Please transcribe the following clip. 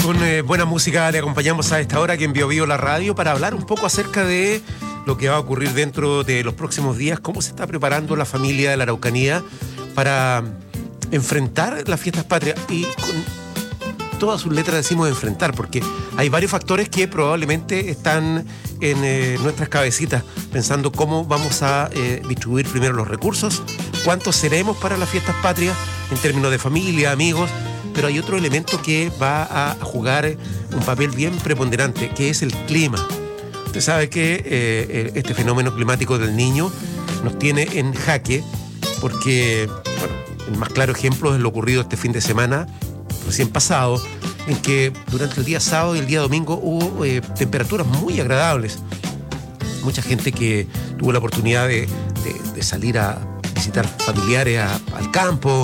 Con buena música le acompañamos a esta hora aquí en Bio Bio la radio para hablar un poco acerca de lo que va a ocurrir dentro de los próximos días, cómo se está preparando la familia de la Araucanía para enfrentar las fiestas patrias. Y con todas sus letras decimos enfrentar, porque hay varios factores que probablemente están en nuestras cabecitas, pensando cómo vamos a distribuir primero los recursos, cuántos seremos para las fiestas patrias en términos de familia, amigos. Pero hay otro elemento que va a jugar un papel bien preponderante, que es el clima. Usted sabe que este fenómeno climático del Niño nos tiene en jaque, porque bueno, el más claro ejemplo es lo ocurrido este fin de semana, recién pasado, en que durante el día sábado y el día domingo hubo temperaturas muy agradables. Mucha gente que tuvo la oportunidad de salir a visitar familiares al campo,